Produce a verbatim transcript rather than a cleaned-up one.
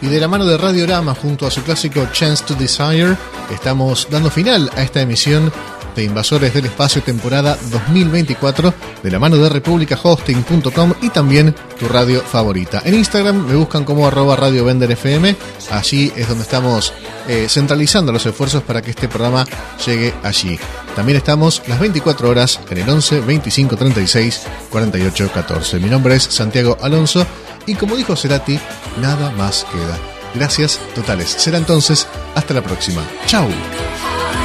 Y de la mano de Radiorama junto a su clásico Chance to Desire, estamos dando final a esta emisión de Invasores del Espacio temporada dos mil veinticuatro, de la mano de republica hosting punto com y también tu radio favorita. En Instagram me buscan como arroba Radio Vender F M. Allí es donde estamos eh, centralizando los esfuerzos para que este programa llegue allí. También estamos las veinticuatro horas en el once, veinticinco, treinta y seis, cuarenta y ocho, catorce. Mi nombre es Santiago Alonso y como dijo Cerati, nada más queda. Gracias totales. Será entonces hasta la próxima. Chau.